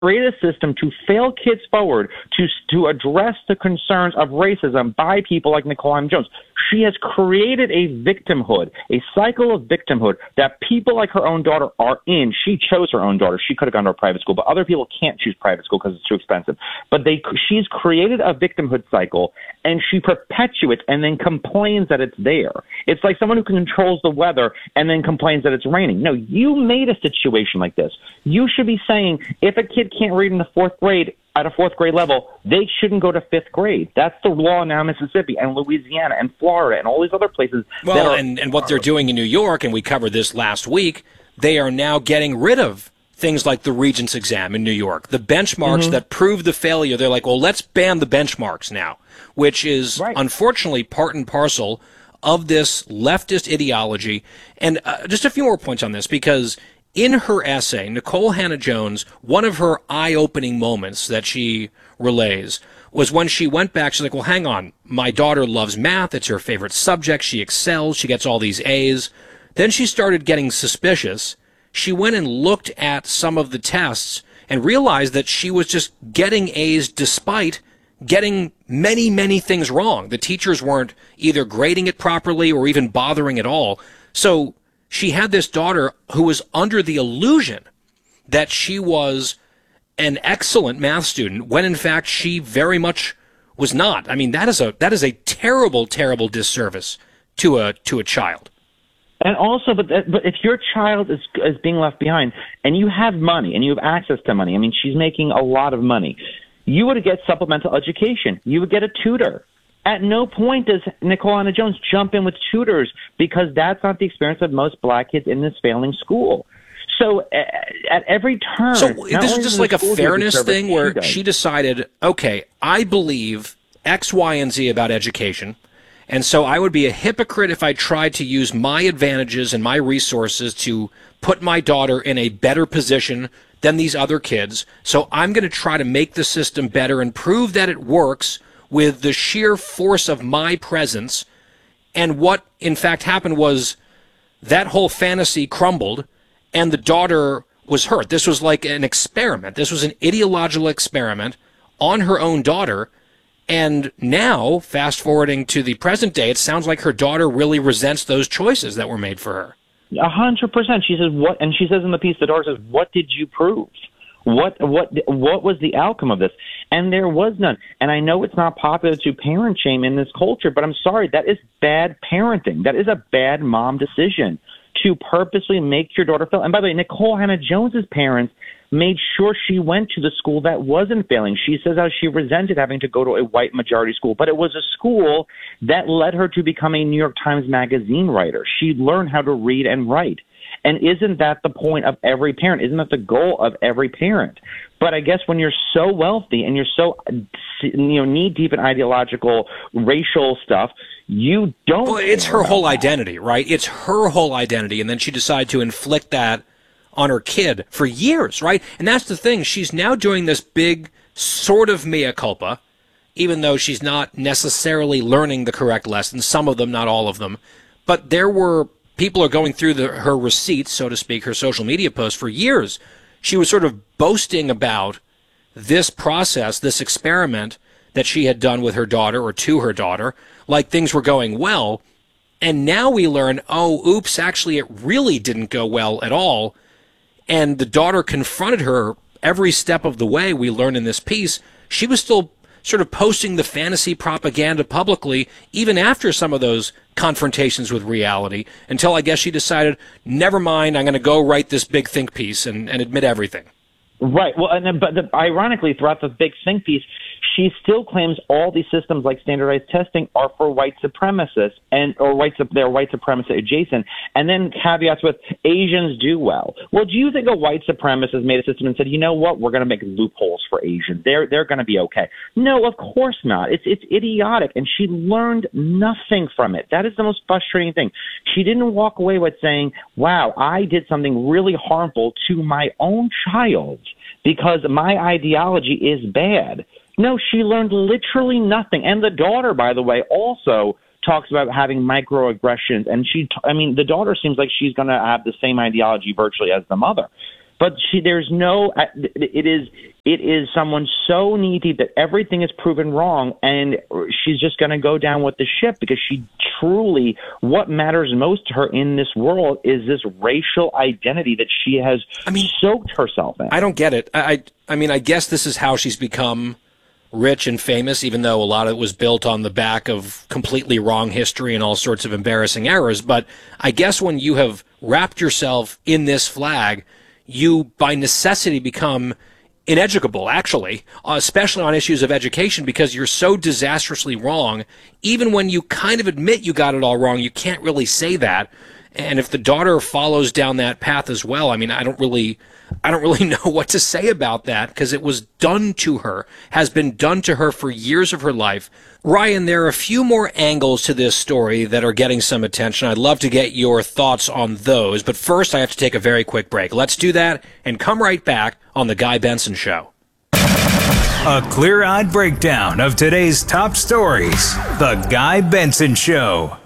created a system to fail kids forward, to address the concerns of racism by people like Nicole Hannah-Jones. She has created a victimhood, a cycle of victimhood that people like her own daughter are in. She chose her own daughter. She could have gone to a private school, but other people can't choose private school because it's too expensive. But she's created a victimhood cycle, and she perpetuates and then complains that it's there. It's like someone who controls the weather and then complains that it's raining. No, you made a situation like this. You should be saying, if a kid can't read in the fourth grade at a fourth grade level, they shouldn't go to fifth grade. That's the law now in Mississippi and Louisiana and Florida and all these other places. Well, and what they're doing in New York, and we covered this last week, they are now getting rid of things like the Regents exam in New York. The benchmarks that prove the failure, they're like, well, let's ban the benchmarks now, which is unfortunately part and parcel of this leftist ideology. And just a few more points on this, because in her essay, Nicole Hannah-Jones, one of her eye-opening moments that she relays was when she went back. She's like, well, hang on. My daughter loves math. It's her favorite subject. She excels. She gets all these A's. Then she started getting suspicious. She went and looked at some of the tests and realized that she was just getting A's despite getting many, many things wrong. The teachers weren't either grading it properly or even bothering at all. So she had this daughter who was under the illusion that she was an excellent math student when in fact she very much was not. I mean, that is a terrible, terrible disservice to a child. And also, but if your child is being left behind and you have money and you have access to money, I mean, she's making a lot of money, you would get supplemental education. You would get a tutor. At no point does Nicole Hannah-Jones jump in with tutors, because that's not the experience of most black kids in this failing school. So at every turn... So this is just like a fairness thing where she decided, okay, I believe X, Y, and Z about education, and so I would be a hypocrite if I tried to use my advantages and my resources to put my daughter in a better position than these other kids. So I'm going to try to make the system better and prove that it works with the sheer force of my presence. And what, in fact, happened was that whole fantasy crumbled, and the daughter was hurt. This was like an experiment. This was an ideological experiment on her own daughter. And now, fast-forwarding to the present day, it sounds like her daughter really resents those choices that were made for her. 100%. She says, what? And she says in the piece, the daughter says, what did you prove? What was the outcome of this? And there was none. And I know it's not popular to parent shame in this culture, but I'm sorry, that is bad parenting. That is a bad mom decision to purposely make your daughter fail. And by the way, Nicole Hannah-Jones's parents made sure she went to the school that wasn't failing. She says how she resented having to go to a white majority school, but it was a school that led her to become a New York Times Magazine writer. She learned how to read and write. And isn't that the point of every parent? Isn't that the goal of every parent? But I guess when you're so wealthy and you're so knee-deep in ideological, racial stuff, you don't... Well, it's her whole identity, right? It's her whole identity, and then she decided to inflict that on her kid for years, right? And that's the thing. She's now doing this big sort of mea culpa, even though she's not necessarily learning the correct lessons, some of them, not all of them. But there were... People are going through her receipts, so to speak, her social media posts for years. She was sort of boasting about this process, this experiment that she had done with her daughter or to her daughter, like things were going well. And now we learn, oh, oops, actually it really didn't go well at all. And the daughter confronted her every step of the way, we learn in this piece. She was still sort of posting the fantasy propaganda publicly, even after some of those confrontations with reality, until I guess she decided, never mind, I'm going to go write this big think piece and admit everything. Right. Well, ironically, throughout the big think piece, she still claims all these systems like standardized testing are for white supremacists they're white supremacist adjacent, and then caveats with Asians do well. Well, do you think a white supremacist made a system and said, you know what, we're going to make loopholes for Asians? They're going to be okay. No, of course not. It's idiotic, and she learned nothing from it. That is the most frustrating thing. She didn't walk away with saying, wow, I did something really harmful to my own child because my ideology is bad. No, she learned literally nothing. And the daughter, by the way, also talks about having microaggressions. And the daughter seems like she's going to have the same ideology virtually as the mother. But there's no, it is someone so knee deep that everything is proven wrong, and she's just going to go down with the ship because she truly, what matters most to her in this world is this racial identity that she has soaked herself in. I don't get it. I mean, I guess this is how she's become rich and famous, even though a lot of it was built on the back of completely wrong history and all sorts of embarrassing errors. But I guess when you have wrapped yourself in this flag, you by necessity become ineducable, actually, especially on issues of education, because you're so disastrously wrong. Even when you kind of admit you got it all wrong, you can't really say that. And if the daughter follows down that path as well, I mean, I don't really know what to say about that, because it was done to her, has been done to her for years of her life. Ryan, there are a few more angles to this story that are getting some attention. I'd love to get your thoughts on those, but first I have to take a very quick break. Let's do that and come right back on The Guy Benson Show. A clear-eyed breakdown of today's top stories. The Guy Benson Show.